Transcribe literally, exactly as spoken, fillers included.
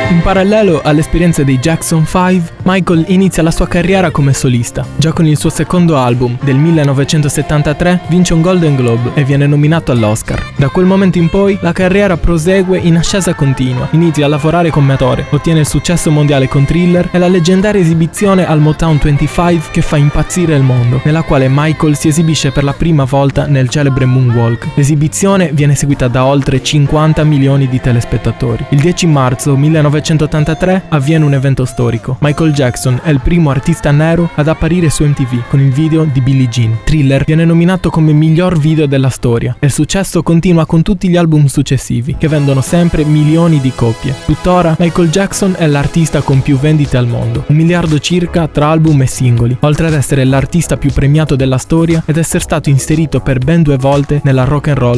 In parallelo alle esperienze dei Jackson cinque, Michael inizia la sua carriera come solista. Già con il suo secondo album, del millenovecentosettantatré, vince un Golden Globe e viene nominato all'Oscar. Da quel momento in poi, la carriera prosegue in ascesa continua. Inizia a lavorare come attore, ottiene il successo mondiale con Thriller e la leggendaria esibizione al Motown venticinque che fa impazzire il mondo, nella quale Michael si esibisce per la prima volta nel celebre Moonwalk. L'esibizione viene seguita da oltre cinquanta milioni di telespettatori. Il dieci marzo millenovecentottantatré avviene un evento storico. Michael Jackson è il primo artista nero ad apparire su M T V con il video di Billie Jean. Thriller viene nominato come miglior video della storia e il successo continua con tutti gli album successivi, che vendono sempre milioni di copie. Tuttora Michael Jackson è l'artista con più vendite al mondo, un miliardo circa tra album e singoli, oltre ad essere l'artista più premiato della storia ed essere stato inserito per ben due volte nella Rock and Roll